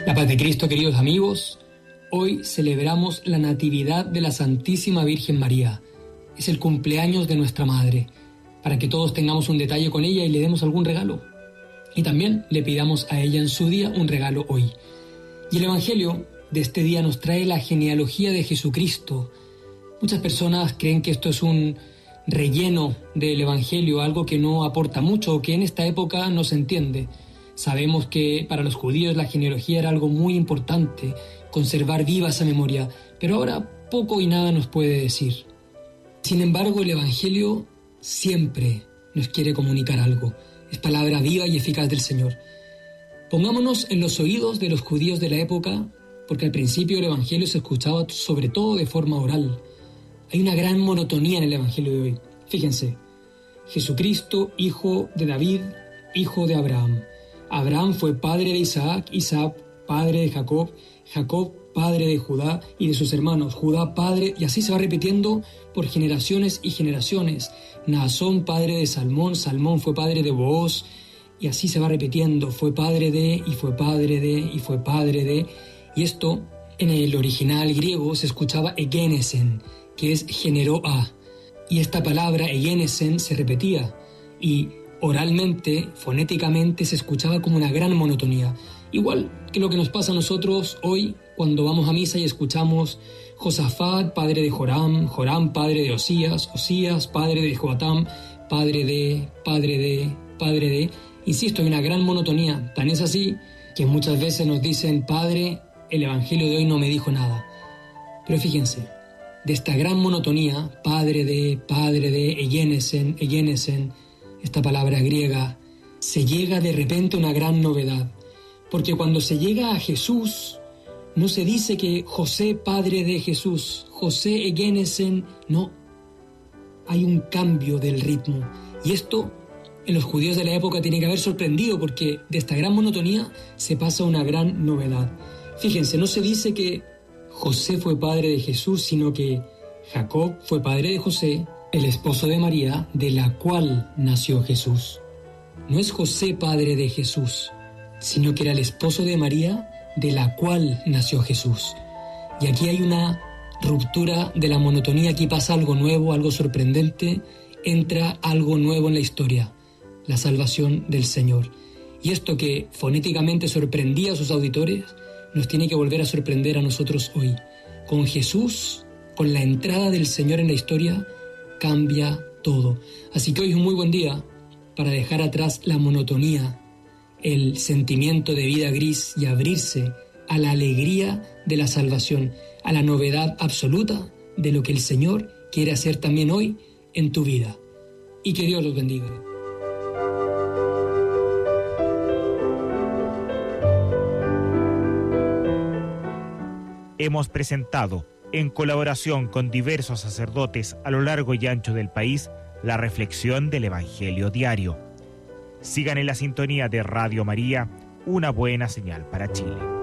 La paz de Cristo, queridos amigos. Hoy celebramos la Natividad de la Santísima Virgen María. Es el cumpleaños de nuestra Madre, para que todos tengamos un detalle con ella y le demos algún regalo. Y también le pidamos a ella en su día un regalo hoy. Y el Evangelio de este día nos trae la genealogía de Jesucristo. Muchas personas creen que esto es un relleno del Evangelio, algo que no aporta mucho o que en esta época no se entiende. Sabemos que para los judíos la genealogía era algo muy importante, conservar viva esa memoria, pero ahora poco y nada nos puede decir. Sin embargo, el Evangelio siempre nos quiere comunicar algo. Es palabra viva y eficaz del Señor. Pongámonos en los oídos de los judíos de la época, porque al principio el Evangelio se escuchaba sobre todo de forma oral. Hay una gran monotonía en el Evangelio de hoy. Fíjense, Jesucristo, hijo de David, hijo de Abraham. Abraham fue padre de Isaac, Isaac padre de Jacob, Jacob padre de Judá y de sus hermanos, Judá padre, y así se va repitiendo por generaciones y generaciones. Naasón padre de Salmón, Salmón fue padre de Booz, y así se va repitiendo, fue padre de, y fue padre de, y fue padre de. Y esto, en el original griego, se escuchaba egenesen, que es generó a. Y esta palabra egenesen se repetía, y oralmente, fonéticamente, se escuchaba como una gran monotonía. Igual que lo que nos pasa a nosotros hoy cuando vamos a misa y escuchamos Josafat, padre de Joram, Joram, padre de Osías, Osías, padre de Joatam, padre de. Insisto, hay una gran monotonía. Tan es así que muchas veces nos dicen, Padre, el Evangelio de hoy no me dijo nada. Pero fíjense, de esta gran monotonía, padre de, egenesen, esta palabra griega, se llega de repente a una gran novedad. Porque cuando se llega a Jesús, no se dice que José, padre de Jesús, José egenesen, no. Hay un cambio del ritmo. Y esto, en los judíos de la época, tiene que haber sorprendido, porque de esta gran monotonía se pasa a una gran novedad. Fíjense, no se dice que José fue padre de Jesús, sino que Jacob fue padre de José, el esposo de María, de la cual nació Jesús. No es José padre de Jesús, sino que era el esposo de María, de la cual nació Jesús. Y aquí hay una ruptura de la monotonía, aquí pasa algo nuevo, algo sorprendente, entra algo nuevo en la historia, la salvación del Señor. Y esto que fonéticamente sorprendía a sus auditores, nos tiene que volver a sorprender a nosotros hoy. Con Jesús, con la entrada del Señor en la historia, cambia todo. Así que hoy es un muy buen día para dejar atrás la monotonía, el sentimiento de vida gris y abrirse a la alegría de la salvación, a la novedad absoluta de lo que el Señor quiere hacer también hoy en tu vida. Y que Dios los bendiga. Hemos presentado, en colaboración con diversos sacerdotes a lo largo y ancho del país, la reflexión del Evangelio diario. Sigan en la sintonía de Radio María, una buena señal para Chile.